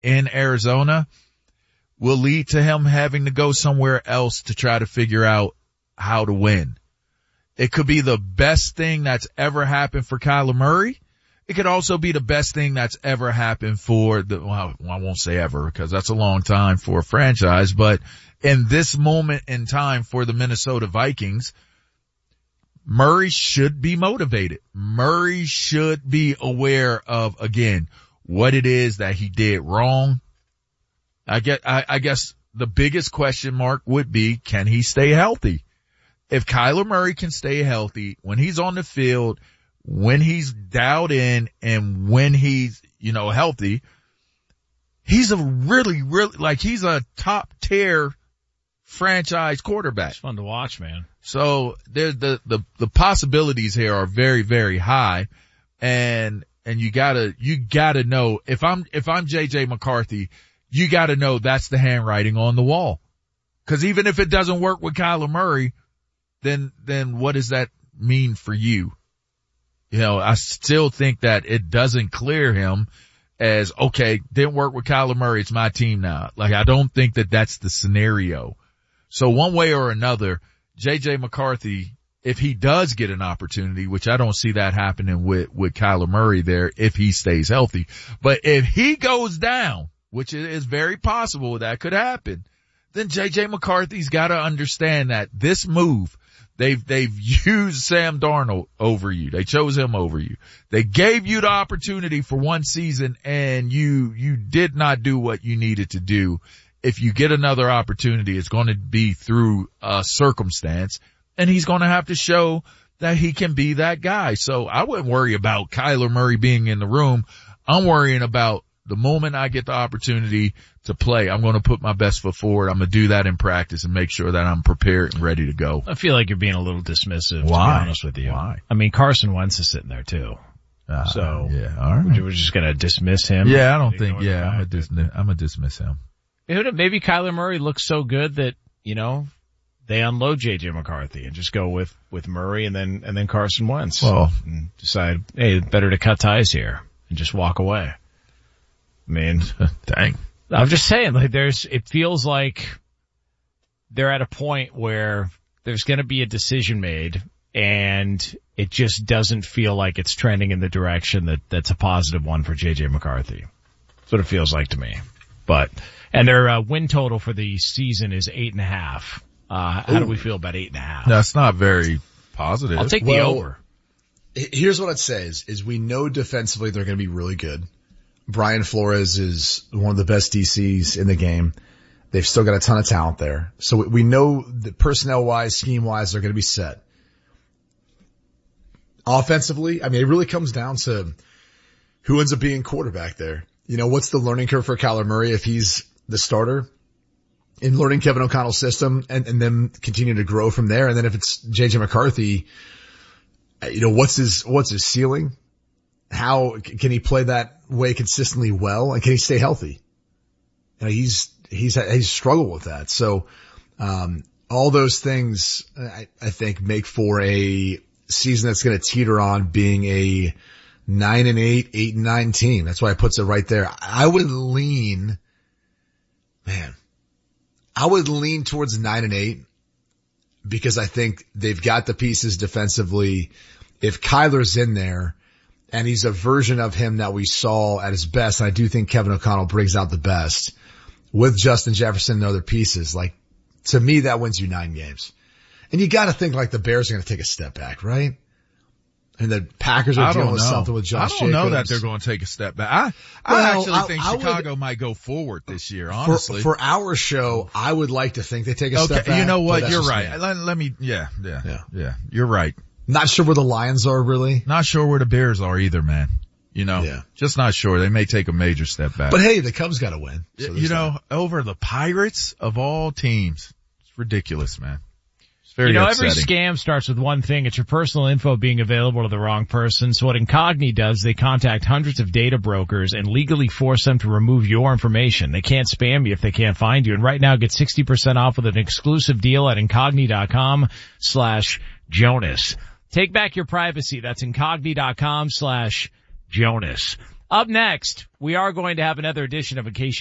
in Arizona will lead to him having to go somewhere else to try to figure out how to win. It could be the best thing that's ever happened for Kyler Murray. It could also be the best thing that's ever happened for I won't say ever because that's a long time for a franchise, but in this moment in time for the Minnesota Vikings, Murray should be motivated. Murray should be aware of, again, what it is that he did wrong. I guess the biggest question mark would be, can he stay healthy? If Kyler Murray can stay healthy when he's on the field, when he's dialed in, and when he's, healthy, he's a really, he's a top tier franchise quarterback. It's fun to watch, man. So there's the possibilities here are very, very high. And you gotta know, if I'm JJ McCarthy, you gotta know that's the handwriting on the wall. Cause even if it doesn't work with Kyler Murray, then what does that mean for you? I still think that it doesn't clear him as, okay, didn't work with Kyler Murray, it's my team now. I don't think that that's the scenario. So one way or another, JJ McCarthy, if he does get an opportunity, which I don't see that happening with Kyler Murray there if he stays healthy, but if he goes down, which is very possible that could happen, then JJ McCarthy's got to understand that this move, they've used Sam Darnold over you. They chose him over you. They gave you the opportunity for one season and you did not do what you needed to do. If you get another opportunity, it's going to be through a circumstance, and he's going to have to show that he can be that guy. So I wouldn't worry about Kyler Murray being in the room. I'm worrying about the moment I get the opportunity to play, I'm going to put my best foot forward. I'm going to do that in practice and make sure that I'm prepared and ready to go. I feel like you're being a little dismissive, Why? to be honest with you. Why? I mean, Carson Wentz is sitting there too. So yeah, all right. We're just going to dismiss him. Yeah, I don't think, I'm going to dismiss him. Maybe Kyler Murray looks so good that, they unload JJ McCarthy and just go with Murray and then Carson Wentz. Well, and decide, hey, better to cut ties here and just walk away. I mean, dang. I'm just saying, it feels like they're at a point where there's going to be a decision made and it just doesn't feel like it's trending in the direction that's a positive one for JJ McCarthy. That's what it feels like to me. And their win total for the season is 8.5. How do we feel about 8.5? That's not very positive. I'll take the over. Here's what I'd say is we know defensively they're going to be really good. Brian Flores is one of the best DCs in the game. They've still got a ton of talent there. So we know that personnel-wise, scheme-wise, they're going to be set. Offensively, I mean, it really comes down to who ends up being quarterback there. What's the learning curve for Kyler Murray if he's the starter in learning Kevin O'Connell's system and then continue to grow from there? And then if it's JJ McCarthy, what's his ceiling? How can he play that way consistently well? And can he stay healthy? He's struggled with that. So, all those things I think make for a season that's going to teeter on being a 9-8, 8-9 team. That's why it puts it right there. I would lean towards 9-8 because I think they've got the pieces defensively. If Kyler's in there and he's a version of him that we saw at his best, and I do think Kevin O'Connell brings out the best with Justin Jefferson and other pieces, to me, that wins you 9 games. And you got to think the Bears are going to take a step back, right? And the Packers are dealing with something with Josh Jacobs. I don't know that they're going to take a step back. I actually think Chicago might go forward this year, honestly. For our show, I would like to think they take a step back. You know what? You're right. Let me, yeah. You're right. Not sure where the Lions are, really. Not sure where the Bears are either, man. Just not sure. They may take a major step back. But hey, the Cubs got to win. So over the Pirates of all teams. It's ridiculous, man. Very upsetting. Every scam starts with one thing. It's your personal info being available to the wrong person. So what Incogni does, they contact hundreds of data brokers and legally force them to remove your information. They can't spam you if they can't find you. And right now, get 60% off with an exclusive deal at Incogni.com/Jonas. Take back your privacy. That's Incogni.com/Jonas. Up next, we are going to have another edition of In Case